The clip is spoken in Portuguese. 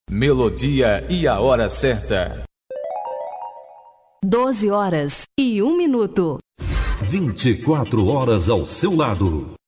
Melodia e a hora certa. 12 horas e 1 minuto. 24 horas ao seu lado.